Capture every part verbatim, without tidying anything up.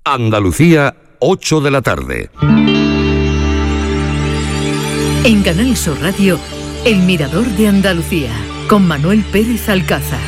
Andalucía, ocho de la tarde. En Canal Sur Radio, El Mirador de Andalucía, con Manuel Pérez Alcázar.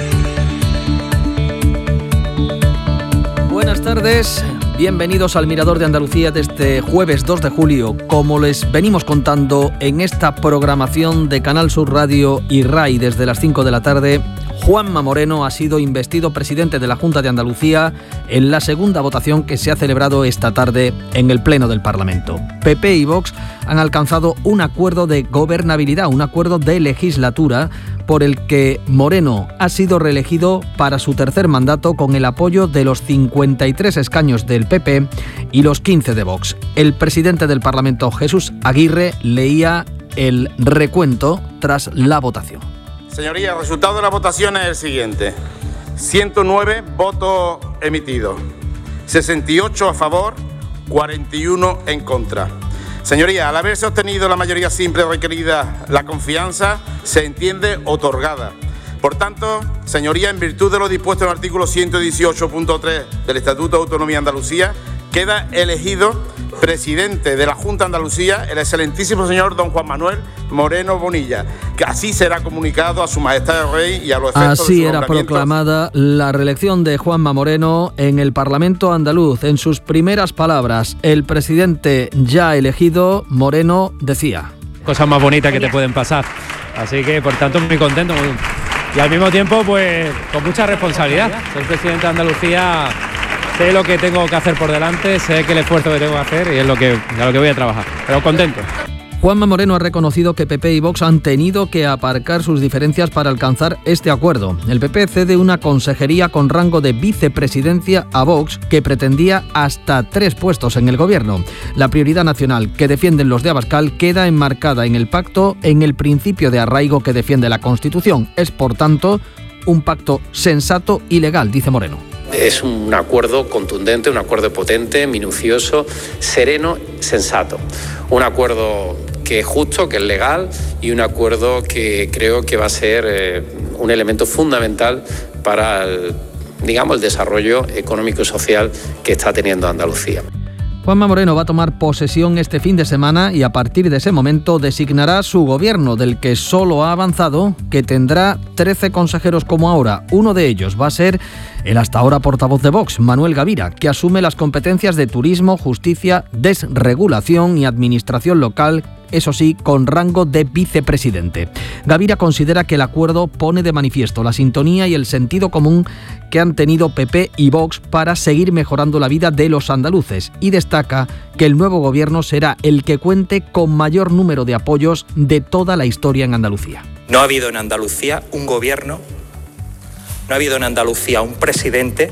Buenas tardes, bienvenidos al Mirador de Andalucía de este jueves dos de julio. Como les venimos contando en esta programación de Canal Sur Radio y R A I desde las cinco de la tarde, Juanma Moreno ha sido investido presidente de la Junta de Andalucía en la segunda votación que se ha celebrado esta tarde en el Pleno del Parlamento. P P y Vox han alcanzado un acuerdo de gobernabilidad, un acuerdo de legislatura por el que Moreno ha sido reelegido para su tercer mandato con el apoyo de los cincuenta y tres escaños del P P y los quince de Vox. El presidente del Parlamento, Jesús Aguirre, leía el recuento tras la votación. Señorías, el resultado de la votación es el siguiente. ciento nueve votos emitidos, sesenta y ocho a favor, cuarenta y uno en contra. Señorías, al haberse obtenido la mayoría simple requerida, la confianza se entiende otorgada. Por tanto, señorías, en virtud de lo dispuesto en el artículo ciento dieciocho punto tres del Estatuto de Autonomía de Andalucía, queda elegido presidente de la Junta de Andalucía el excelentísimo señor don Juan Manuel Moreno Bonilla, que así será comunicado a su majestad el rey y a los efectos así de su era proclamada la reelección de Juanma Moreno en el Parlamento andaluz. En sus primeras palabras, el presidente ya elegido, Moreno, decía: cosas más bonitas que te pueden pasar, así que por tanto muy contento muy... y al mismo tiempo pues con mucha responsabilidad. Ser presidente de Andalucía, sé lo que tengo que hacer por delante, sé que el esfuerzo que tengo que hacer y es lo que, a lo que voy a trabajar, pero contento. Juanma Moreno ha reconocido que P P y Vox han tenido que aparcar sus diferencias para alcanzar este acuerdo. El P P cede una consejería con rango de vicepresidencia a Vox, que pretendía hasta tres puestos en el gobierno. La prioridad nacional que defienden los de Abascal queda enmarcada en el pacto en el principio de arraigo que defiende la Constitución. Es, por tanto, un pacto sensato y legal, dice Moreno. Es un acuerdo contundente, un acuerdo potente, minucioso, sereno, sensato. Un acuerdo que es justo, que es legal y un acuerdo que creo que va a ser eh, un elemento fundamental para el, digamos, el desarrollo económico y social que está teniendo Andalucía. Juanma Moreno va a tomar posesión este fin de semana y a partir de ese momento designará su gobierno, del que solo ha avanzado que tendrá trece consejeros como ahora. Uno de ellos va a ser el hasta ahora portavoz de Vox, Manuel Gavira, que asume las competencias de turismo, justicia, desregulación y administración local, eso sí, con rango de vicepresidente. Gavira considera que el acuerdo pone de manifiesto la sintonía y el sentido común que han tenido P P y Vox para seguir mejorando la vida de los andaluces y destaca que el nuevo gobierno será el que cuente con mayor número de apoyos de toda la historia en Andalucía. No ha habido en Andalucía un gobierno, no ha habido en Andalucía un presidente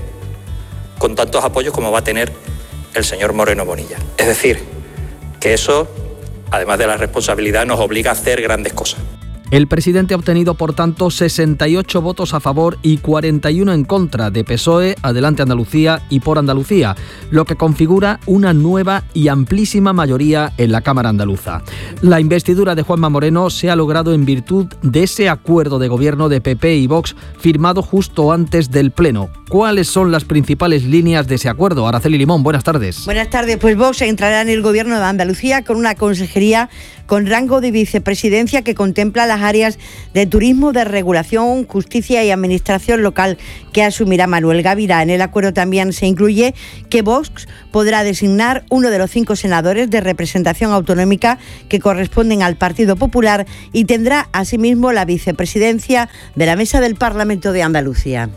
con tantos apoyos como va a tener el señor Moreno Bonilla. Es decir, que eso, además de la responsabilidad, nos obliga a hacer grandes cosas. El presidente ha obtenido, por tanto, sesenta y ocho votos a favor y cuarenta y uno en contra de P S O E, Adelante Andalucía y Por Andalucía, lo que configura una nueva y amplísima mayoría en la Cámara andaluza. La investidura de Juanma Moreno se ha logrado en virtud de ese acuerdo de gobierno de P P y Vox firmado justo antes del Pleno. ¿Cuáles son las principales líneas de ese acuerdo? Araceli Limón, buenas tardes. Buenas tardes. Pues Vox entrará en el gobierno de Andalucía con una consejería con rango de vicepresidencia que contempla las áreas de turismo, de regulación, justicia y administración local que asumirá Manuel Gavira. En el acuerdo también se incluye que Vox podrá designar uno de los cinco senadores de representación autonómica que corresponden al Partido Popular y tendrá asimismo la vicepresidencia de la Mesa del Parlamento de Andalucía.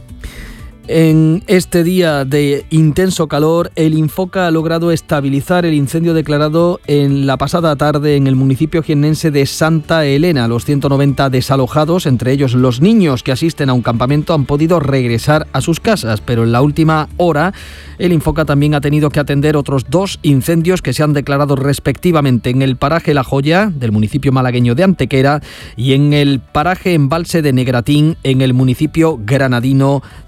En este día de intenso calor, el Infoca ha logrado estabilizar el incendio declarado en la pasada tarde en el municipio jiennense de Santa Elena. Los ciento noventa desalojados, entre ellos los niños que asisten a un campamento, han podido regresar a sus casas, pero en la última hora el Infoca también ha tenido que atender otros dos incendios que se han declarado respectivamente en el paraje La Joya del municipio malagueño de Antequera y en el paraje Embalse de Negratín en el municipio granadino de Guadix.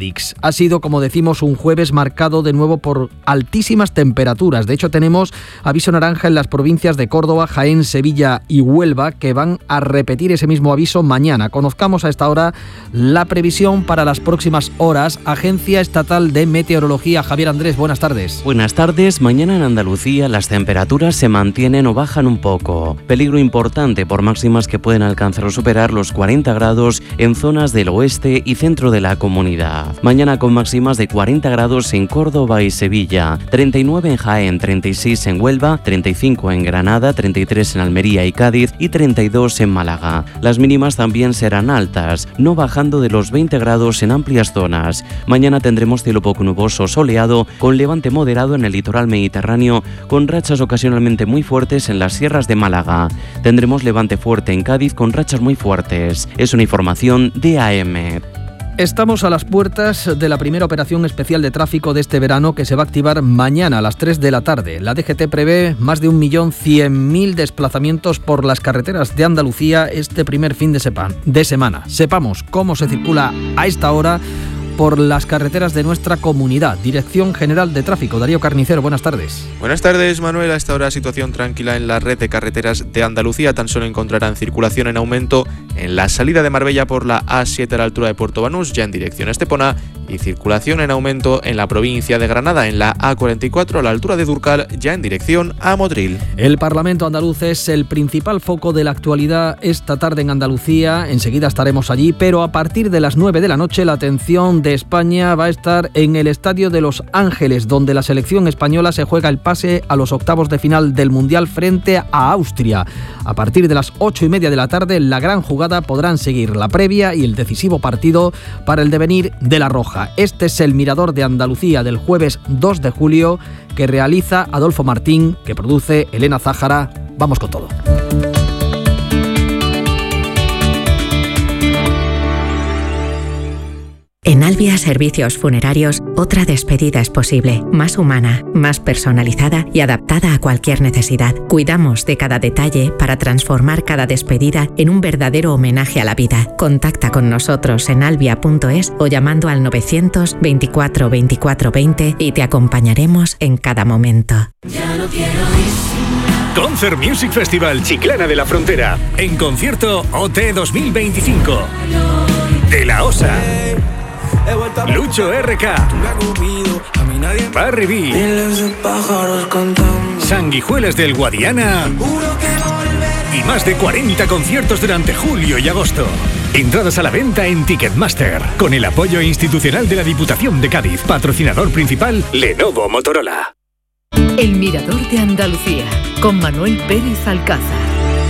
Cadix. Ha sido, como decimos, un jueves marcado de nuevo por altísimas temperaturas. De hecho, tenemos aviso naranja en las provincias de Córdoba, Jaén, Sevilla y Huelva, que van a repetir ese mismo aviso mañana. Conozcamos a esta hora la previsión para las próximas horas. Agencia Estatal de Meteorología. Javier Andrés, buenas tardes. Buenas tardes. Mañana en Andalucía las temperaturas se mantienen o bajan un poco. Peligro importante por máximas que pueden alcanzar o superar los cuarenta grados en zonas del oeste y centro de la comunidad. Mañana con máximas de cuarenta grados en Córdoba y Sevilla, treinta y nueve en Jaén, treinta y seis en Huelva, treinta y cinco en Granada, treinta y tres en Almería y Cádiz y treinta y dos en Málaga. Las mínimas también serán altas, no bajando de los veinte grados en amplias zonas. Mañana tendremos cielo poco nuboso soleado con levante moderado en el litoral mediterráneo, con rachas ocasionalmente muy fuertes en las sierras de Málaga. Tendremos levante fuerte en Cádiz con rachas muy fuertes. Es una información de A M. Estamos a las puertas de la primera operación especial de tráfico de este verano que se va a activar mañana a las tres de la tarde. La D G T prevé más de un millón cien mil desplazamientos por las carreteras de Andalucía este primer fin de, sepa- de semana. Sepamos cómo se circula a esta hora por las carreteras de nuestra comunidad. Dirección General de Tráfico, Darío Carnicero, buenas tardes. Buenas tardes, Manuel. A esta hora situación tranquila en la red de carreteras de Andalucía. Tan solo encontrarán circulación en aumento en la salida de Marbella por la A siete a la altura de Puerto Banús, ya en dirección a Estepona, y circulación en aumento en la provincia de Granada en la A cuarenta y cuatro a la altura de Durcal, ya en dirección a Motril. El Parlamento andaluz es el principal foco de la actualidad esta tarde en Andalucía. Enseguida estaremos allí, pero a partir de las nueve de la noche la atención de España va a estar en el Estadio de Los Ángeles, donde la selección española se juega el pase a los octavos de final del Mundial frente a Austria. A partir de las ocho y media de la tarde, la gran jugada, podrán seguir la previa y el decisivo partido para el devenir de la Roja. Este es el Mirador de Andalucía del jueves dos de julio, que realiza Adolfo Martín, que produce Elena Zájara. Vamos con todo. En Albia Servicios Funerarios, otra despedida es posible, más humana, más personalizada y adaptada a cualquier necesidad. Cuidamos de cada detalle para transformar cada despedida en un verdadero homenaje a la vida. Contacta con nosotros en albia punto es o llamando al novecientos veinticuatro veinticuatro veinte y te acompañaremos en cada momento. Ya no quiero ir. Concert Music Festival Chiclana de la Frontera. En concierto O T dos mil veinticinco. De la Osa. Lucho R K, Barry B, Sanguijuelas del Guadiana y más de cuarenta conciertos durante julio y agosto. Entradas a la venta en Ticketmaster, con el apoyo institucional de la Diputación de Cádiz. Patrocinador principal, Lenovo Motorola. El Mirador de Andalucía, con Manuel Pérez Alcázar.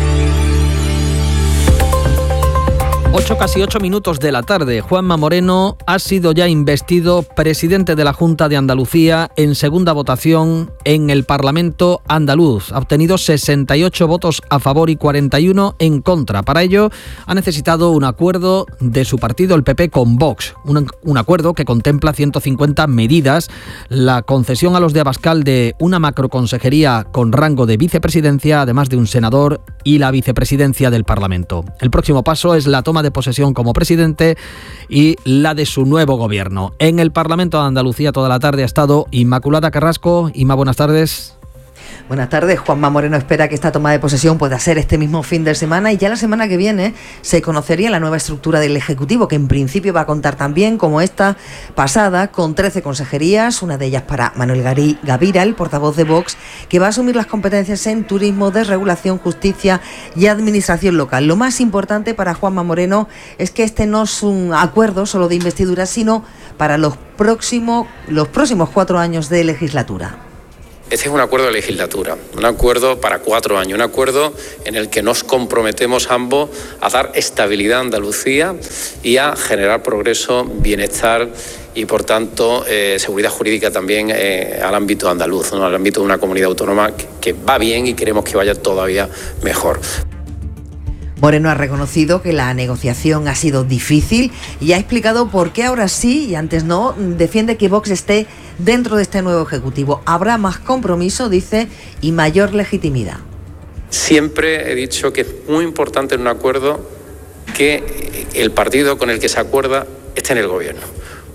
Ocho, casi ocho minutos de la tarde. Juanma Moreno ha sido ya investido presidente de la Junta de Andalucía en segunda votación en el Parlamento andaluz. Ha obtenido sesenta y ocho votos a favor y cuarenta y uno en contra. Para ello ha necesitado un acuerdo de su partido, el P P, con Vox. Un, un acuerdo que contempla ciento cincuenta medidas, la concesión a los de Abascal de una macroconsejería con rango de vicepresidencia, además de un senador, y la vicepresidencia del Parlamento. El próximo paso es la toma de posesión como presidente y la de su nuevo gobierno. En el Parlamento de Andalucía toda la tarde ha estado Inmaculada Carrasco. Inma, buenas tardes. Buenas tardes. Juanma Moreno espera que esta toma de posesión pueda ser este mismo fin de semana y ya la semana que viene se conocería la nueva estructura del Ejecutivo, que en principio va a contar también, como esta pasada, con trece consejerías, una de ellas para Manuel Garí Gavira, el portavoz de Vox, que va a asumir las competencias en turismo, desregulación, justicia y administración local. Lo más importante para Juanma Moreno es que este no es un acuerdo solo de investidura, sino para los próximos, los próximos cuatro años de legislatura. Este es un acuerdo de legislatura, un acuerdo para cuatro años, un acuerdo en el que nos comprometemos ambos a dar estabilidad a Andalucía y a generar progreso, bienestar y, por tanto, eh, seguridad jurídica también eh, al ámbito andaluz, ¿no? Al ámbito de una comunidad autónoma que, que va bien y queremos que vaya todavía mejor. Moreno ha reconocido que la negociación ha sido difícil y ha explicado por qué ahora sí y antes no. Defiende que Vox esté dentro de este nuevo Ejecutivo. Habrá más compromiso, dice, y mayor legitimidad. Siempre he dicho que es muy importante en un acuerdo que el partido con el que se acuerda esté en el gobierno.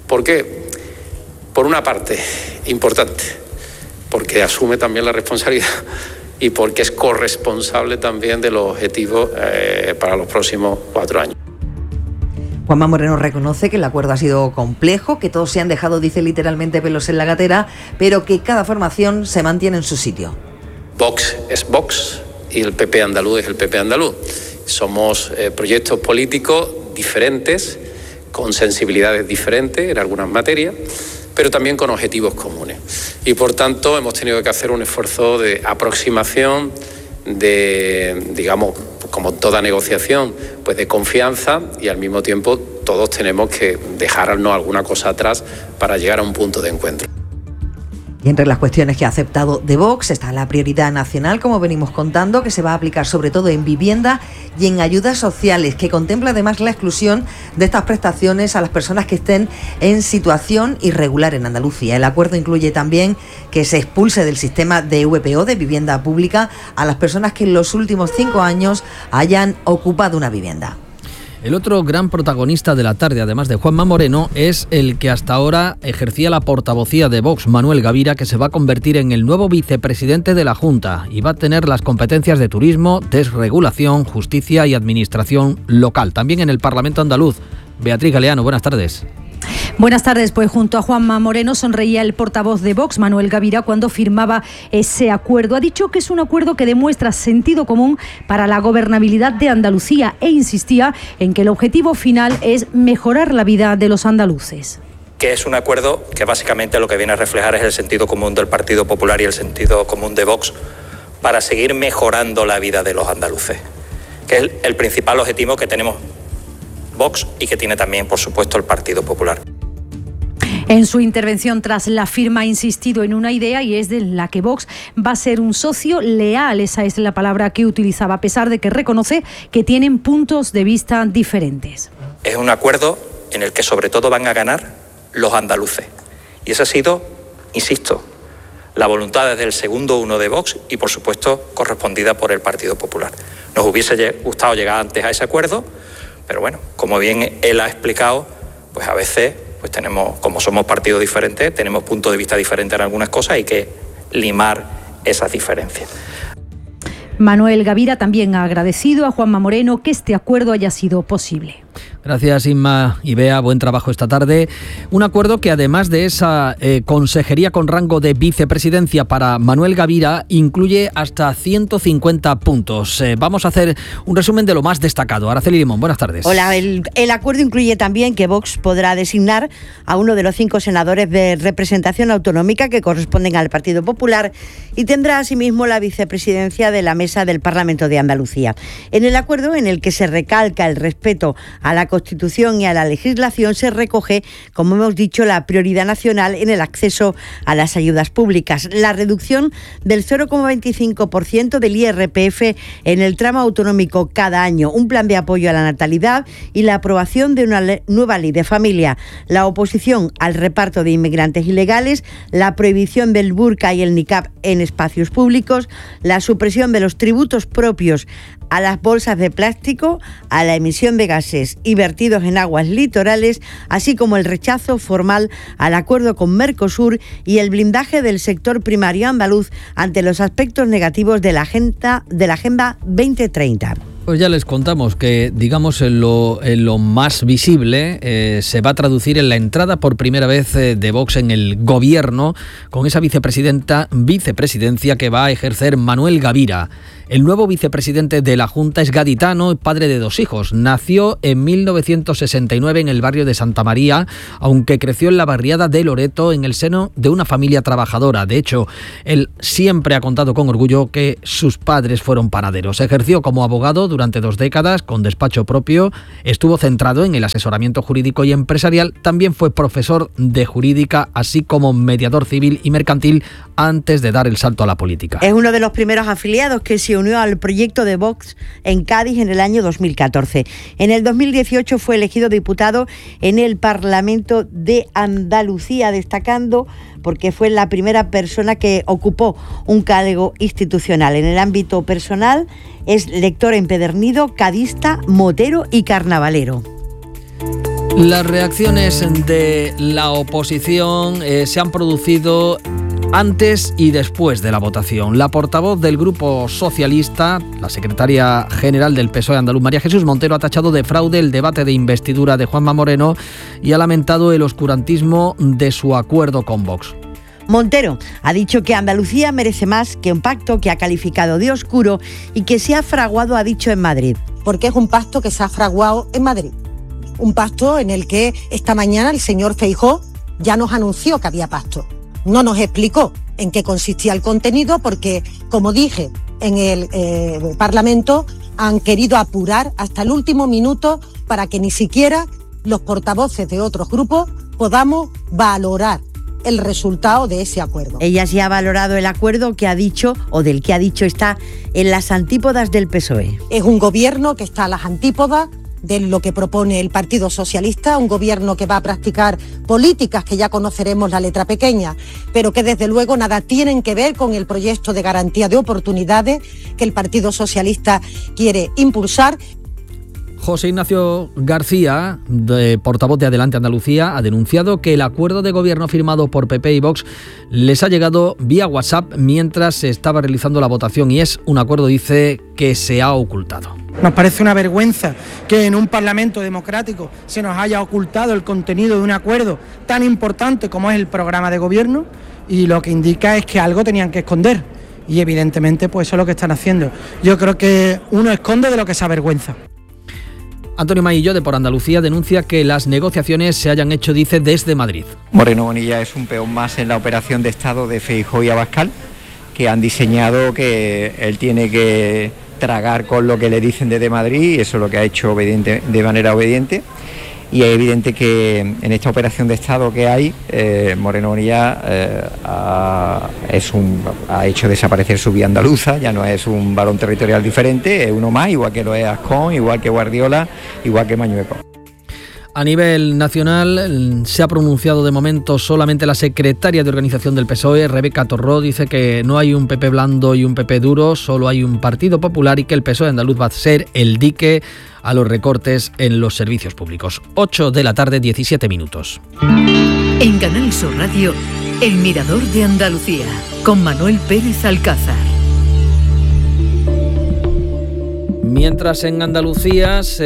¿Por qué? Por una parte, importante, porque asume también la responsabilidad y porque es corresponsable también de los objetivos eh, para los próximos cuatro años. Juanma Moreno reconoce que el acuerdo ha sido complejo, que todos se han dejado, dice literalmente, pelos en la gatera, pero que cada formación se mantiene en su sitio. Vox es Vox y el P P andaluz es el P P andaluz. Somos eh, proyectos políticos diferentes, con sensibilidades diferentes en algunas materias, pero también con objetivos comunes. Y por tanto hemos tenido que hacer un esfuerzo de aproximación, de, digamos, como toda negociación, pues de confianza, y al mismo tiempo todos tenemos que dejarnos alguna cosa atrás para llegar a un punto de encuentro. Y entre las cuestiones que ha aceptado de Vox está la prioridad nacional, como venimos contando, que se va a aplicar sobre todo en vivienda y en ayudas sociales, que contempla además la exclusión de estas prestaciones a las personas que estén en situación irregular en Andalucía. El acuerdo incluye también que se expulse del sistema de V P O, de vivienda pública, a las personas que en los últimos cinco años hayan ocupado una vivienda. El otro gran protagonista de la tarde, además de Juanma Moreno, es el que hasta ahora ejercía la portavocía de Vox, Manuel Gavira, que se va a convertir en el nuevo vicepresidente de la Junta y va a tener las competencias de turismo, desregulación, justicia y administración local. También en el Parlamento andaluz. Beatriz Galeano, buenas tardes. Buenas tardes, pues junto a Juanma Moreno sonreía el portavoz de Vox, Manuel Gavira, cuando firmaba ese acuerdo. Ha dicho que es un acuerdo que demuestra sentido común para la gobernabilidad de Andalucía e insistía en que el objetivo final es mejorar la vida de los andaluces. Que es un acuerdo que básicamente lo que viene a reflejar es el sentido común del Partido Popular y el sentido común de Vox para seguir mejorando la vida de los andaluces, que es el, el principal objetivo que tenemos Vox y que tiene también, por supuesto, el Partido Popular. En su intervención tras la firma ha insistido en una idea y es de la que Vox va a ser un socio leal. Esa es la palabra que utilizaba, a pesar de que reconoce que tienen puntos de vista diferentes. Es un acuerdo en el que sobre todo van a ganar los andaluces. Y esa ha sido, insisto, la voluntad desde el segundo uno de Vox y, por supuesto, correspondida por el Partido Popular. Nos hubiese gustado llegar antes a ese acuerdo, pero bueno, como bien él ha explicado, pues a veces pues tenemos, como somos partidos diferentes, tenemos puntos de vista diferentes en algunas cosas, hay que limar esas diferencias. Manuel Gavira también ha agradecido a Juanma Moreno que este acuerdo haya sido posible. Gracias, Inma y Bea, buen trabajo esta tarde. Un acuerdo que además de esa eh, consejería con rango de vicepresidencia para Manuel Gavira incluye hasta ciento cincuenta puntos. Eh, vamos a hacer un resumen de lo más destacado. Araceli Limón, buenas tardes. Hola, el, el acuerdo incluye también que Vox podrá designar a uno de los cinco senadores de representación autonómica que corresponden al Partido Popular y tendrá asimismo la vicepresidencia de la mesa del Parlamento de Andalucía. En el acuerdo, en el que se recalca el respeto a la Constitución y a la legislación, se recoge, como hemos dicho, la prioridad nacional en el acceso a las ayudas públicas, la reducción del cero coma veinticinco por ciento del I R P F en el tramo autonómico cada año, un plan de apoyo a la natalidad y la aprobación de una le- nueva ley de familia, la oposición al reparto de inmigrantes ilegales, la prohibición del burka y el niqab en espacios públicos, la supresión de los tributos propios a las bolsas de plástico, a la emisión de gases y vertidos en aguas litorales, así como el rechazo formal al acuerdo con Mercosur y el blindaje del sector primario andaluz ante los aspectos negativos de la agenda, de la Agenda veinte treinta. Pues ya les contamos que, digamos, en lo, en lo más visible eh, se va a traducir en la entrada por primera vez eh, de Vox en el gobierno con esa vicepresidenta, vicepresidencia que va a ejercer Manuel Gavira. El nuevo vicepresidente de la Junta es gaditano y padre de dos hijos. Nació en mil novecientos sesenta y nueve en el barrio de Santa María, aunque creció en la barriada de Loreto en el seno de una familia trabajadora. De hecho, él siempre ha contado con orgullo que sus padres fueron panaderos. Ejerció como abogado durante dos décadas con despacho propio, estuvo centrado en el asesoramiento jurídico y empresarial, también fue profesor de jurídica, así como mediador civil y mercantil antes de dar el salto a la política. Es uno de los primeros afiliados que se unió al proyecto de Vox en Cádiz en el año dos mil catorce. En el dos mil dieciocho fue elegido diputado en el Parlamento de Andalucía, destacando porque fue la primera persona que ocupó un cargo institucional. En el ámbito personal es lector empedernido, cadista, motero y carnavalero. Las reacciones de la oposición eh, se han producido antes y después de la votación. La portavoz del Grupo Socialista, la secretaria general del P S O E andaluz, María Jesús Montero, ha tachado de fraude el debate de investidura de Juanma Moreno y ha lamentado el oscurantismo de su acuerdo con Vox. Montero ha dicho que Andalucía merece más que un pacto que ha calificado de oscuro y que se ha fraguado, ha dicho, en Madrid. Porque es un pacto que se ha fraguado en Madrid. Un pacto en el que esta mañana el señor Feijóo ya nos anunció que había pacto. No nos explicó en qué consistía el contenido porque, como dije en el eh, Parlamento, han querido apurar hasta el último minuto para que ni siquiera los portavoces de otros grupos podamos valorar el resultado de ese acuerdo. Ella sí ha valorado el acuerdo que ha dicho, o del que ha dicho está en las antípodas del P S O E. Es un gobierno que está a las antípodas de lo que propone el Partido Socialista, un gobierno que va a practicar políticas que ya conoceremos la letra pequeña, pero que desde luego nada tienen que ver con el proyecto de garantía de oportunidades que el Partido Socialista quiere impulsar. José Ignacio García, de portavoz de Adelante Andalucía, ha denunciado que el acuerdo de gobierno firmado por P P y Vox les ha llegado vía WhatsApp mientras se estaba realizando la votación y es un acuerdo, dice, que se ha ocultado. Nos parece una vergüenza que en un Parlamento democrático se nos haya ocultado el contenido de un acuerdo tan importante como es el programa de gobierno, y lo que indica es que algo tenían que esconder y evidentemente pues eso es lo que están haciendo. Yo creo que uno esconde de lo que se avergüenza. Antonio Maillo, de Por Andalucía, denuncia que las negociaciones se hayan hecho, dice, desde Madrid. Moreno Bonilla es un peón más en la operación de Estado de Feijóo y Abascal, que han diseñado que él tiene que tragar con lo que le dicen desde Madrid, y eso es lo que ha hecho obediente, de manera obediente. Y es evidente que en esta operación de Estado que hay, eh, Moreno Bonilla eh, ha, es un, ha hecho desaparecer su vía andaluza, ya no es un balón territorial diferente, es uno más, igual que lo es Ascón, igual que Guardiola, igual que Mañueco. A nivel nacional se ha pronunciado de momento solamente la secretaria de organización del P S O E, Rebeca Torró, dice que no hay un P P blando y un P P duro, solo hay un Partido Popular y que el P S O E andaluz va a ser el dique a los recortes en los servicios públicos. ocho de la tarde, diecisiete minutos. En Canal Sur Radio, El Mirador de Andalucía, con Manuel Pérez Alcázar. Mientras en Andalucía se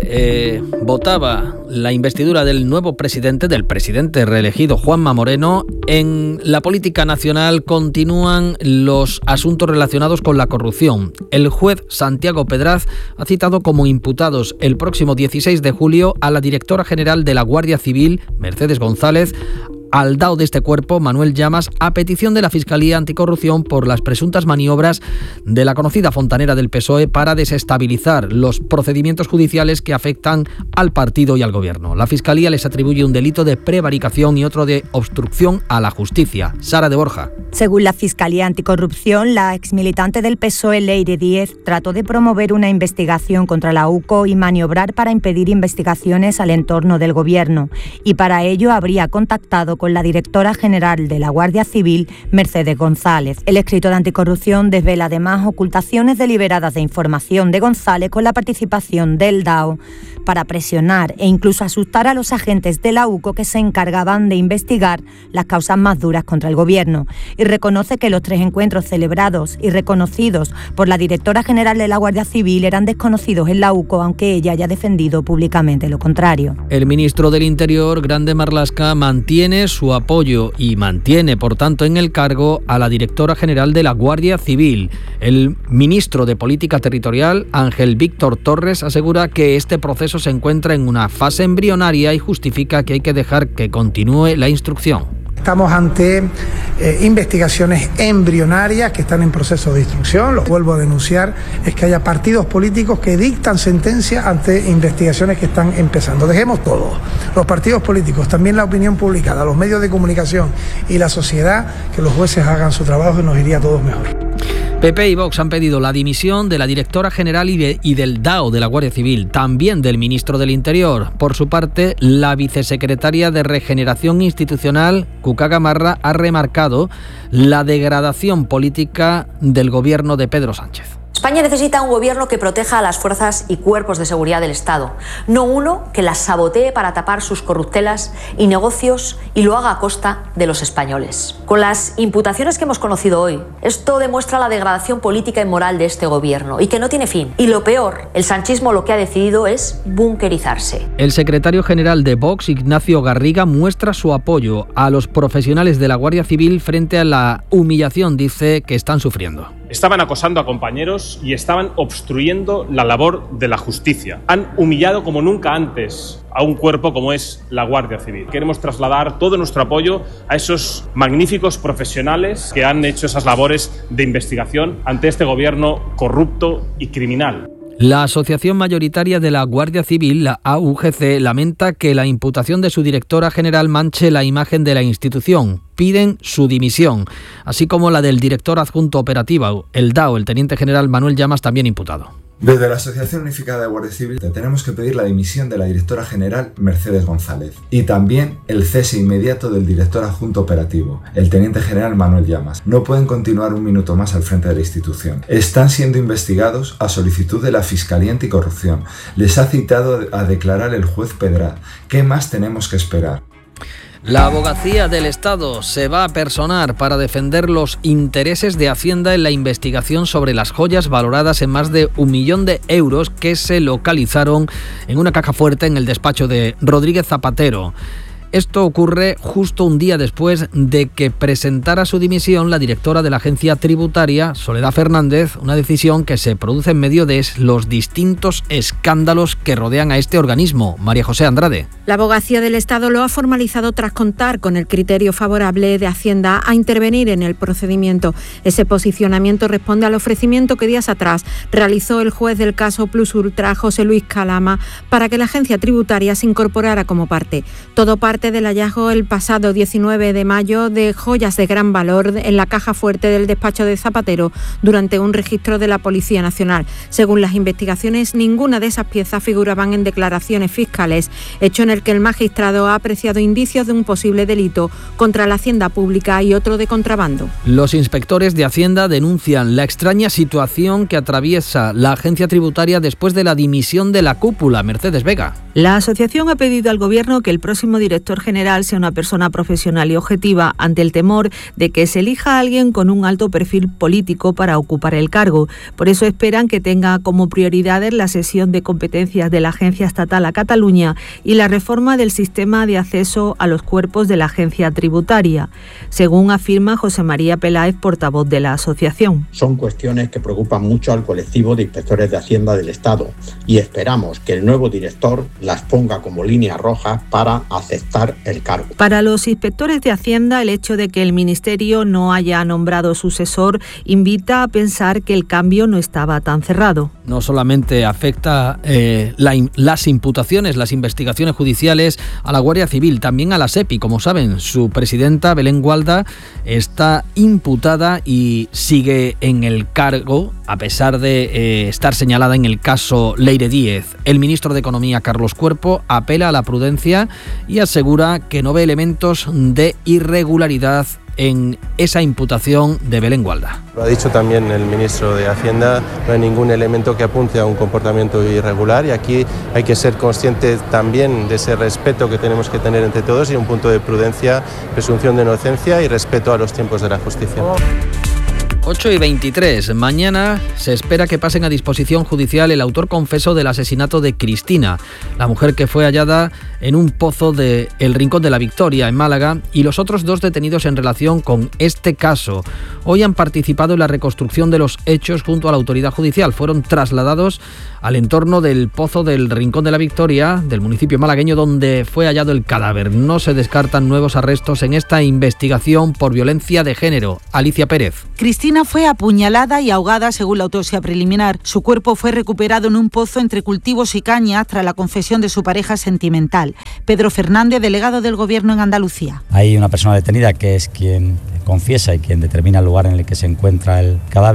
eh, votaba la investidura del nuevo presidente, del presidente reelegido Juanma Moreno, en la política nacional continúan los asuntos relacionados con la corrupción. El juez Santiago Pedraz ha citado como imputados el próximo dieciséis de julio a la directora general de la Guardia Civil, Mercedes González, al D A O de este cuerpo, Manuel Llamas, a petición de la Fiscalía Anticorrupción por las presuntas maniobras de la conocida fontanera del P S O E para desestabilizar los procedimientos judiciales que afectan al partido y al gobierno. La Fiscalía les atribuye un delito de prevaricación y otro de obstrucción a la justicia. Sara de Borja. Según la Fiscalía Anticorrupción, la exmilitante del P S O E, Leire Díez, trató de promover una investigación contra la U C O y maniobrar para impedir investigaciones al entorno del gobierno, y para ello habría contactado con la directora general de la Guardia Civil, Mercedes González. El escrito de Anticorrupción desvela además ocultaciones deliberadas de información de González con la participación del D A O para presionar e incluso asustar a los agentes de la U C O que se encargaban de investigar las causas más duras contra el gobierno, y reconoce que los tres encuentros celebrados y reconocidos por la directora general de la Guardia Civil eran desconocidos en la U C O, aunque ella haya defendido públicamente lo contrario. El ministro del Interior, Grande Marlaska, mantiene su apoyo y mantiene, por tanto, en el cargo a la directora general de la Guardia Civil. El ministro de Política Territorial, Ángel Víctor Torres, asegura que este proceso se encuentra en una fase embrionaria y justifica que hay que dejar que continúe la instrucción. Estamos ante eh, investigaciones embrionarias que están en proceso de instrucción. Lo vuelvo a denunciar, es que haya partidos políticos que dictan sentencia ante investigaciones que están empezando. Dejemos todo, los partidos políticos, también la opinión publicada, los medios de comunicación y la sociedad, que los jueces hagan su trabajo y nos iría a todos mejor. P P y Vox han pedido la dimisión de la directora general y, de, y del D A O de la Guardia Civil, también del ministro del Interior. Por su parte, la vicesecretaria de Regeneración Institucional, Cuca Gamarra, ha remarcado la degradación política del gobierno de Pedro Sánchez. España necesita un gobierno que proteja a las fuerzas y cuerpos de seguridad del Estado, no uno que las sabotee para tapar sus corruptelas y negocios y lo haga a costa de los españoles. Con las imputaciones que hemos conocido hoy, esto demuestra la degradación política y moral de este gobierno y que no tiene fin. Y lo peor, el sanchismo lo que ha decidido es bunkerizarse. El secretario general de Vox, Ignacio Garriga, muestra su apoyo a los profesionales de la Guardia Civil frente a la humillación, dice, que están sufriendo. Estaban acosando a compañeros y estaban obstruyendo la labor de la justicia. Han humillado como nunca antes a un cuerpo como es la Guardia Civil. Queremos trasladar todo nuestro apoyo a esos magníficos profesionales que han hecho esas labores de investigación ante este gobierno corrupto y criminal. La Asociación Mayoritaria de la Guardia Civil, la A U G C, lamenta que la imputación de su directora general manche la imagen de la institución. Piden su dimisión, así como la del director adjunto operativo, el D A O, el teniente general Manuel Llamas, también imputado. Desde la Asociación Unificada de Guardia Civil tenemos que pedir la dimisión de la directora general Mercedes González y también el cese inmediato del director adjunto operativo, el teniente general Manuel Llamas. No pueden continuar un minuto más al frente de la institución. Están siendo investigados a solicitud de la Fiscalía Anticorrupción. Les ha citado a declarar el juez Pedraz. ¿Qué más tenemos que esperar? La Abogacía del Estado se va a personar para defender los intereses de Hacienda en la investigación sobre las joyas valoradas en más de un millón de euros que se localizaron en una caja fuerte en el despacho de Rodríguez Zapatero. Esto ocurre justo un día después de que presentara su dimisión la directora de la agencia tributaria, Soledad Fernández, una decisión que se produce en medio de los distintos escándalos que rodean a este organismo. María José Andrade. La Abogacía del Estado lo ha formalizado tras contar con el criterio favorable de Hacienda a intervenir en el procedimiento. Ese posicionamiento responde al ofrecimiento que días atrás realizó el juez del caso Plus Ultra, José Luis Calama, para que la agencia tributaria se incorporara como parte. Todo parte del hallazgo el pasado diecinueve de mayo de joyas de gran valor en la caja fuerte del despacho de Zapatero durante un registro de la Policía Nacional. Según las investigaciones, ninguna de esas piezas figuraban en declaraciones fiscales, hecho en el que el magistrado ha apreciado indicios de un posible delito contra la hacienda pública y otro de contrabando. Los inspectores de Hacienda denuncian la extraña situación que atraviesa la agencia tributaria después de la dimisión de la cúpula. Mercedes Vega. La asociación ha pedido al Gobierno que el próximo director general sea una persona profesional y objetiva ante el temor de que se elija a alguien con un alto perfil político para ocupar el cargo. Por eso esperan que tenga como prioridades la cesión de competencias de la Agencia Estatal a Cataluña y la reforma del sistema de acceso a los cuerpos de la agencia tributaria, según afirma José María Peláez, portavoz de la asociación. Son cuestiones que preocupan mucho al colectivo de inspectores de Hacienda del Estado y esperamos que el nuevo director las ponga como línea roja para aceptar el cargo. Para los inspectores de Hacienda, el hecho de que el Ministerio no haya nombrado sucesor invita a pensar que el cambio no estaba tan cerrado. No solamente afecta eh, la, las imputaciones, las investigaciones judiciales a la Guardia Civil, también a la SEPI. Como saben, su presidenta, Belén Gualda, está imputada y sigue en el cargo, a pesar de eh, estar señalada en el caso Leire Díez. El ministro de Economía, Carlos Cuerpo, apela a la prudencia y asegura que no ve elementos de irregularidad en esa imputación de Belén Gualda. Lo ha dicho también el ministro de Hacienda, no hay ningún elemento que apunte a un comportamiento irregular y aquí hay que ser conscientes también de ese respeto que tenemos que tener entre todos y un punto de prudencia, presunción de inocencia y respeto a los tiempos de la justicia. ocho y veintitrés. Mañana se espera que pasen a disposición judicial el autor confeso del asesinato de Cristina, la mujer que fue hallada en un pozo de El Rincón de la Victoria, en Málaga, y los otros dos detenidos en relación con este caso. Hoy han participado en la reconstrucción de los hechos junto a la autoridad judicial. Fueron trasladados al entorno del pozo del Rincón de la Victoria, del municipio malagueño, donde fue hallado el cadáver. No se descartan nuevos arrestos en esta investigación por violencia de género. Alicia Pérez. Cristina fue apuñalada y ahogada según la autopsia preliminar. Su cuerpo fue recuperado en un pozo entre cultivos y cañas tras la confesión de su pareja sentimental. Pedro Fernández, delegado del Gobierno en Andalucía. Hay una persona detenida que es quien confiesa y quien determina el lugar en el que se encuentra el cadáver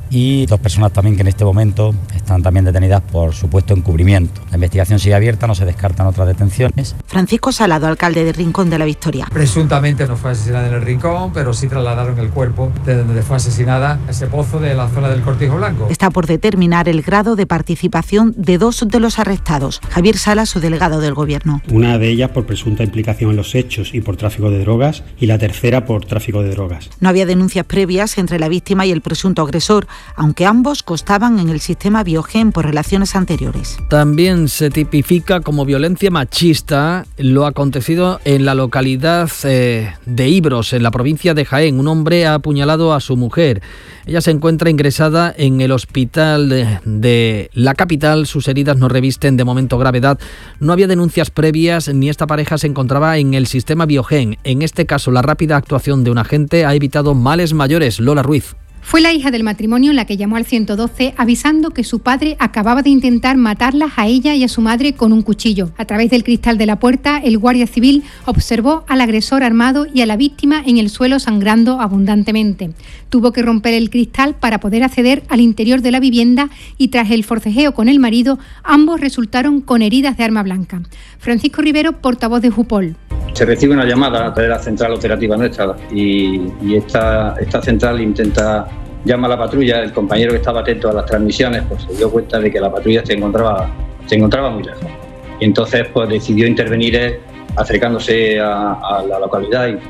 y dos personas también que en este momento están también detenidas por supuesto encubrimiento. La investigación sigue abierta, no se descartan otras detenciones. Francisco Salado, alcalde de Rincón de la Victoria. Presuntamente no fue asesinada en el Rincón, pero sí trasladaron el cuerpo de donde fue asesinada a ese pozo de la zona del Cortijo Blanco. Está por determinar el grado de participación de dos de los arrestados. Javier Sala, su delegado del Gobierno. Una de ellas por presunta implicación en los hechos y por tráfico de drogas, y la tercera por tráfico de drogas. No había denuncias previas entre la víctima y el presunto agresor, aunque ambos constaban en el sistema Biogen por relaciones anteriores. También se tipifica como violencia machista lo acontecido en la localidad eh, de Ibros, en la provincia de Jaén. Un hombre ha apuñalado a su mujer. Ella se encuentra ingresada en el hospital de, de la capital. Sus heridas no revisten de momento gravedad. No había denuncias previas ni esta pareja se encontraba en el sistema Biogen. En este caso, la rápida actuación de un agente ha evitado males mayores. Lola Ruiz. Fue la hija del matrimonio la que llamó al ciento doce avisando que su padre acababa de intentar matarlas a ella y a su madre con un cuchillo. A través del cristal de la puerta, el guardia civil observó al agresor armado y a la víctima en el suelo sangrando abundantemente. Tuvo que romper el cristal para poder acceder al interior de la vivienda y tras el forcejeo con el marido, ambos resultaron con heridas de arma blanca. Francisco Rivero, portavoz de Jupol. Se recibe una llamada de la central operativa nuestra y, y esta, esta central intenta llama a la patrulla. El compañero que estaba atento a las transmisiones pues se dio cuenta de que la patrulla se encontraba, se encontraba muy lejos. Y entonces pues decidió intervenir él, acercándose a, a la localidad y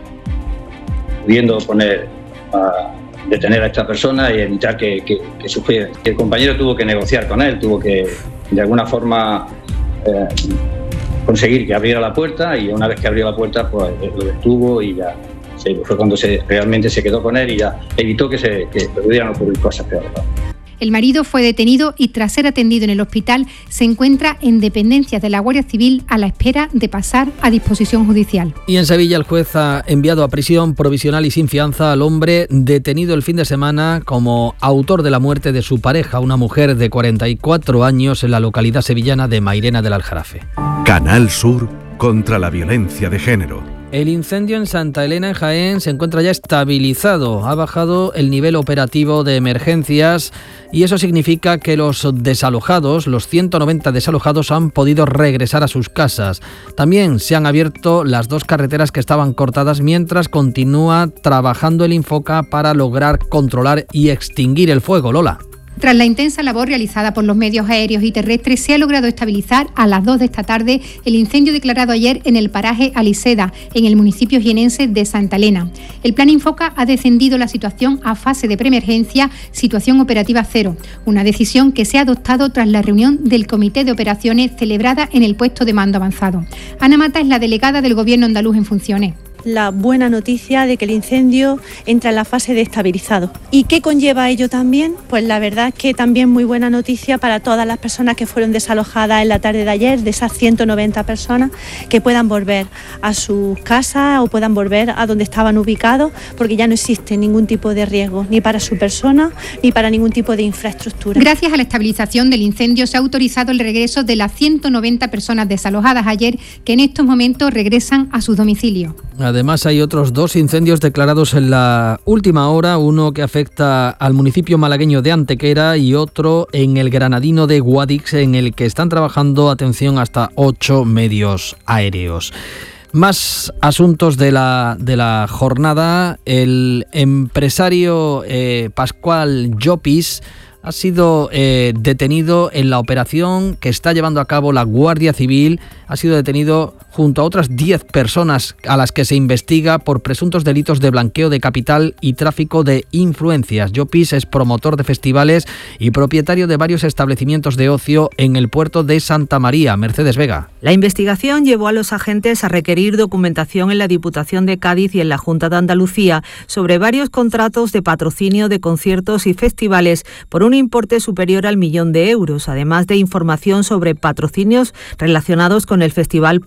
pudiendo poner a detener a esta persona y evitar que, que, que sufriera. El compañero tuvo que negociar con él, tuvo que de alguna forma eh, conseguir que abriera la puerta y una vez que abrió la puerta pues lo detuvo y ya se, fue cuando se, realmente se quedó con él y ya evitó que, se, que pudieran ocurrir cosas peores. El marido fue detenido y tras ser atendido en el hospital se encuentra en dependencias de la Guardia Civil a la espera de pasar a disposición judicial. Y en Sevilla el juez ha enviado a prisión provisional y sin fianza al hombre detenido el fin de semana como autor de la muerte de su pareja, una mujer de cuarenta y cuatro años en la localidad sevillana de Mairena del Aljarafe. Canal Sur contra la violencia de género. El incendio en Santa Elena, en Jaén, se encuentra ya estabilizado. Ha bajado el nivel operativo de emergencias y eso significa que los desalojados, los ciento noventa desalojados, han podido regresar a sus casas. También se han abierto las dos carreteras que estaban cortadas mientras continúa trabajando el Infoca para lograr controlar y extinguir el fuego. Lola. Tras la intensa labor realizada por los medios aéreos y terrestres, se ha logrado estabilizar a las dos de esta tarde el incendio declarado ayer en el paraje Aliseda, en el municipio jienense de Santa Elena. El Plan Infoca ha descendido la situación a fase de preemergencia, situación operativa cero, una decisión que se ha adoptado tras la reunión del Comité de Operaciones celebrada en el puesto de mando avanzado. Ana Mata es la delegada del Gobierno andaluz en funciones. La buena noticia de que el incendio entra en la fase de estabilizado. ¿Y qué conlleva ello también? Pues la verdad es que también muy buena noticia para todas las personas que fueron desalojadas en la tarde de ayer, de esas ciento noventa personas, que puedan volver a sus casas o puedan volver a donde estaban ubicados, porque ya no existe ningún tipo de riesgo, ni para su persona, ni para ningún tipo de infraestructura. Gracias a la estabilización del incendio se ha autorizado el regreso de las ciento noventa personas desalojadas ayer, que en estos momentos regresan a sus domicilios. Además hay otros dos incendios declarados en la última hora, uno que afecta al municipio malagueño de Antequera y otro en el granadino de Guadix, en el que están trabajando, atención, hasta ocho medios aéreos. Más asuntos de la, de la jornada. El empresario eh, Pascual Llopis ha sido eh, detenido en la operación que está llevando a cabo la Guardia Civil. Ha sido detenido junto a otras diez personas a las que se investiga por presuntos delitos de blanqueo de capital y tráfico de influencias. Llopis es promotor de festivales y propietario de varios establecimientos de ocio en el puerto de Santa María. Mercedes Vega. La investigación llevó a los agentes a requerir documentación en la Diputación de Cádiz y en la Junta de Andalucía sobre varios contratos de patrocinio de conciertos y festivales por un importe superior al millón de euros, además de información sobre patrocinios relacionados con el Festival Puro Latino.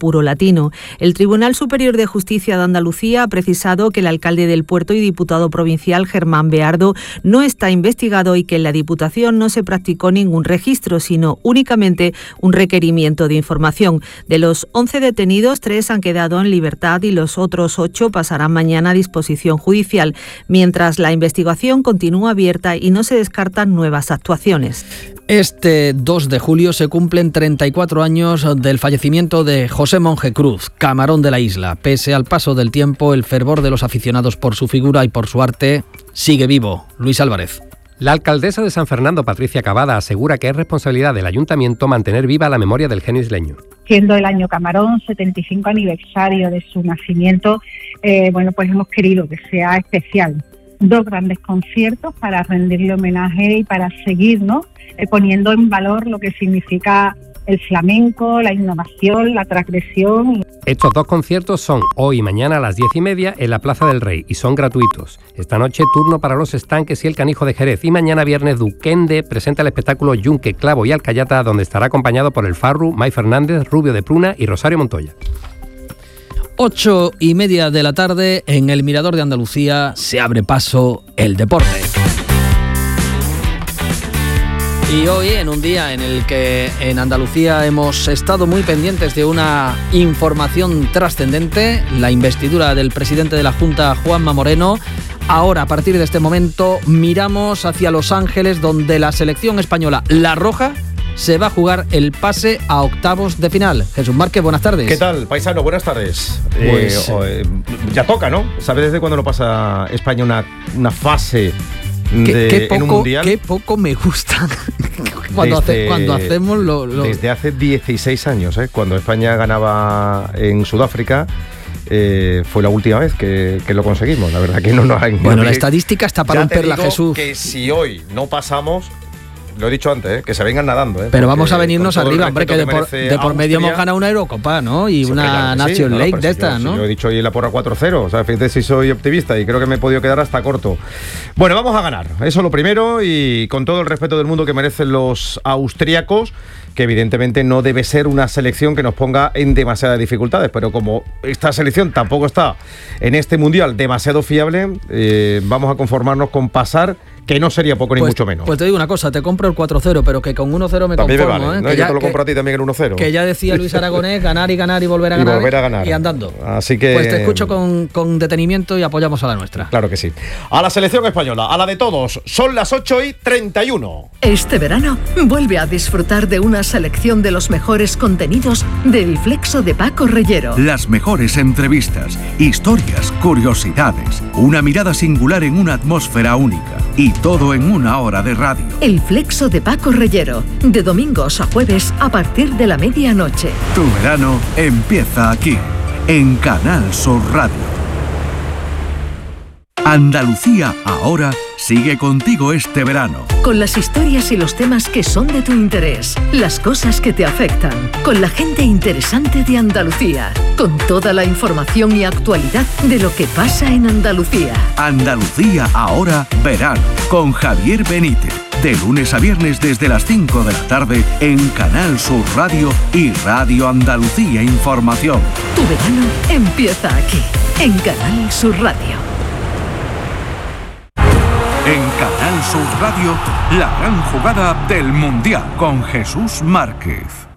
argentino. El Tribunal Superior de Justicia de Andalucía ha precisado que el alcalde del puerto y diputado provincial Germán Beardo no está investigado y que en la Diputación no se practicó ningún registro, sino únicamente un requerimiento de información. De los once detenidos, tres han quedado en libertad y los otros ocho pasarán mañana a disposición judicial, mientras la investigación continúa abierta y no se descartan nuevas actuaciones. Este dos de julio se cumplen treinta y cuatro años del fallecimiento de José Monje Cruz, camarón de la isla. Pese al paso del tiempo, el fervor de los aficionados por su figura y por su arte sigue vivo. Luis Álvarez. La alcaldesa de San Fernando, Patricia Cavada, asegura que es responsabilidad del ayuntamiento mantener viva la memoria del genio isleño. Siendo el año Camarón, setenta y cinco aniversario de su nacimiento, eh, bueno, pues hemos querido que sea especial. Dos grandes conciertos para rendirle homenaje y para seguir, ¿no?, eh, poniendo en valor lo que significa el flamenco, la innovación, la transgresión. Estos dos conciertos son hoy y mañana a las diez y media en la Plaza del Rey y son gratuitos. Esta noche turno para Los Estanques y El Canijo de Jerez, y mañana viernes Duquende presenta el espectáculo Yunque, Clavo y Alcayata, donde estará acompañado por el Farru, May Fernández, Rubio de Pruna y Rosario Montoya. Ocho y media de la tarde, en el Mirador de Andalucía se abre paso el deporte. Y hoy, en un día en el que en Andalucía hemos estado muy pendientes de una información trascendente, la investidura del presidente de la Junta, Juanma Moreno, ahora, a partir de este momento, miramos hacia Los Ángeles, donde la selección española, la roja, se va a jugar el pase a octavos de final. Jesús Márquez, buenas tardes. ¿Qué tal, paisano? Buenas tardes. Pues, eh, eh, ya toca, ¿no? ¿Sabes desde cuándo no pasa España una, una fase de, ¿Qué, qué poco, en un mundial? Qué poco me gusta cuando, desde, hace, cuando hacemos lo, lo... Desde hace dieciséis años, ¿eh? Cuando España ganaba en Sudáfrica. Eh, fue la última vez que, que lo conseguimos. La verdad que no nos hay... Bueno, la estadística está para romperla, Jesús. Que si hoy no pasamos... Lo he dicho antes, ¿eh? Que se vengan nadando. ¿eh? Pero vamos a venirnos arriba, hombre, que de por, de por medio hemos ganado una Eurocopa, ¿no? Y una claro Nation sí, League no, de estas, ¿no? Si yo he dicho hoy la porra cuatro cero, o sea, fíjate si soy optimista y creo que me he podido quedar hasta corto. Bueno, vamos a ganar, eso lo primero, y con todo el respeto del mundo que merecen los austríacos, que evidentemente no debe ser una selección que nos ponga en demasiadas dificultades, pero como esta selección tampoco está en este mundial demasiado fiable, eh, vamos a conformarnos con pasar, que no sería poco pues, ni mucho menos. Pues te digo una cosa, te compro el cuatro cero, pero que con uno cero me también conformo. Me vale, ¿eh? ¿no? Que Yo ya, te lo que, compro a ti también en uno cero. Que ya decía Luis Aragonés, ganar y ganar y volver a ganar. Y volver a ganar. Y andando. Así que... Pues te escucho con, con detenimiento y apoyamos a la nuestra. Claro que sí. A la selección española, a la de todos, son las ocho y treinta y uno. Este verano, vuelve a disfrutar de una selección de los mejores contenidos del Flexo de Paco Reyero. Las mejores entrevistas, historias, curiosidades, una mirada singular en una atmósfera única. Y todo en una hora de radio. El Flexo de Paco Reyero, de domingos a jueves a partir de la medianoche. Tu verano empieza aquí, en Canal Sur Radio. Andalucía ahora sigue contigo este verano. Con las historias y los temas que son de tu interés, las cosas que te afectan, con la gente interesante de Andalucía, con toda la información y actualidad de lo que pasa en Andalucía. Andalucía ahora verano, con Javier Benítez. De lunes a viernes desde las cinco de la tarde en Canal Sur Radio y Radio Andalucía Información. Tu verano empieza aquí, en Canal Sur Radio. En Canal Sur Radio, la gran jugada del Mundial con Jesús Márquez.